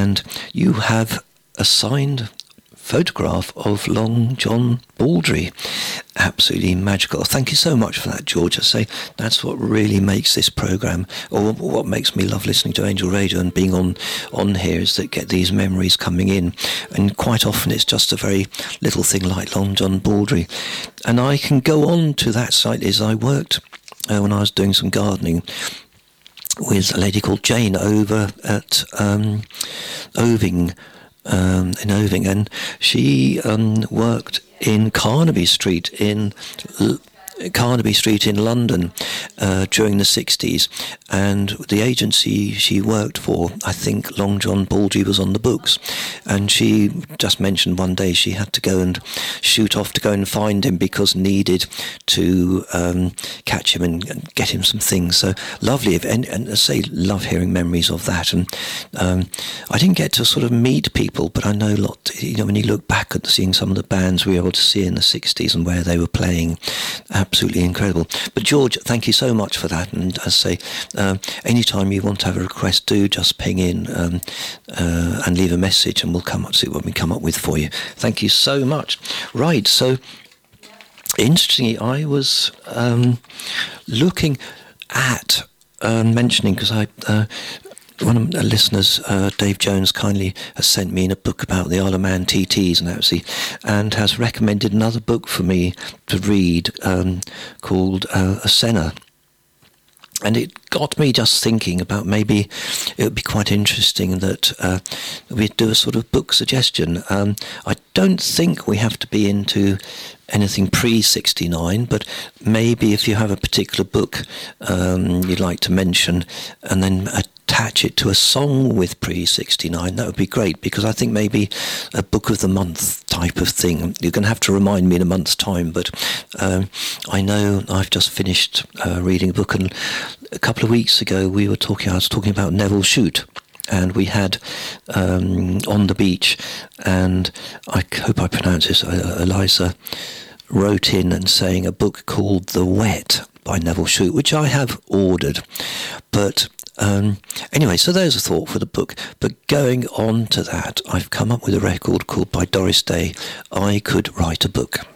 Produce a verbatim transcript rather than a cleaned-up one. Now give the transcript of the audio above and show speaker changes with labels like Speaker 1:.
Speaker 1: and you have a signed photograph of Long John Baldry. Absolutely magical. Thank you so much for that, George. I say that's what really makes this programme, or what makes me love listening to Angel Radio and being on on here, is that get these memories coming in, and quite often it's just a very little thing like Long John Baldry. And I can go on to that site as I worked uh, when I was doing some gardening with a lady called Jane over at um, Oving, Um, in Oving, and she um, worked in Carnaby Street in L- Carnaby Street in London uh, during the sixties, and the agency she worked for, I think Long John Baldry was on the books, and she just mentioned one day she had to go and shoot off to go and find him because needed to um, catch him and, and get him some things. So lovely, and, and I say love hearing memories of that. And um, I didn't get to sort of meet people, but I know a lot, you know, when you look back at seeing some of the bands we were able to see in the sixties and where they were playing, absolutely incredible. But George, thank you so much for that. And as I say, um, anytime you want to have a request, do just ping in um, uh, and leave a message, and we'll come up see what we come up with for you. Thank you so much. Right, so interestingly, I was um, looking at uh, mentioning, because I uh, one of the listeners, uh, Dave Jones, kindly has sent me in a book about the Isle of Man T Ts and actually, and has recommended another book for me to read um, called uh, Asenna. And it got me just thinking about maybe it would be quite interesting that uh, we'd do a sort of book suggestion. Um, I don't think we have to be into anything pre sixty-nine, but maybe if you have a particular book um, you'd like to mention, and then attach it to a song with pre sixty-nine, that would be great, because I think maybe a book of the month type of thing. You're going to have to remind me in a month's time, but um, I know I've just finished uh, reading a book, and a couple of weeks ago we were talking, I was talking about Neville Shute, and we had um, On the Beach, and I hope I pronounce this, uh, Eliza wrote in and saying a book called The Wet by Neville Shute, which I have ordered. But um, anyway, so there's a thought for the book. But going on to that, I've come up with a record called by Doris Day, I Could Write a Book.